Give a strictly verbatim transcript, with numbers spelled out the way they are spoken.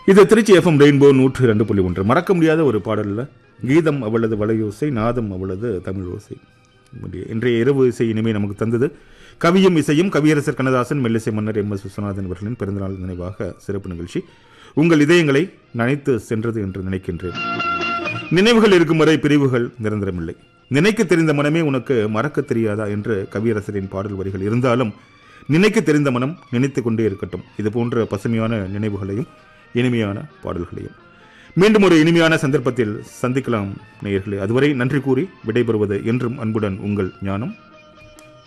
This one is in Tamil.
இது திருச்சி எஃப்எம் ரெயின்போ நூற்று ரெண்டு புள்ளி ஒன்று. மறக்க முடியாத ஒரு பாடலில் கீதம் அவளது வளையோசை, நாதம் அவளது தமிழ் ஓசை. இன்றைய இரவு இசை இனிமே நமக்கு தந்தது கவியும் இசையும் கவியரசர் கண்ணதாசன், மெல்லிசை மன்னர் எம் எஸ் விஸ்வநாதன் அவர்களின் பிறந்தநாள் நினைவாக சிறப்பு நிகழ்ச்சி. உங்கள் இதயங்களை நனைத்து சென்றது என்று நினைக்கின்றேன். நினைவுகள் இருக்கும் வரை பிரிவுகள் நிரந்தரமில்லை. நினைக்க தெரிந்த மனமே உனக்கு மறக்க தெரியாதா என்று கவியரசரின் பாடல் வரிகள் இருந்தாலும், நினைக்க தெரிந்த மனம் நினைத்து கொண்டே இருக்கட்டும். இது போன்ற பசுமையான நினைவுகளையும் இனிமையான பாடல்களையும் மீண்டும் ஒரு இனிமையான சந்தர்ப்பத்தில் சந்திக்கலாம் நேயர்களே. அதுவரை நன்றி கூறி விடைபெறுவது என்றும் அன்புடன் உங்கள் ஞானம்.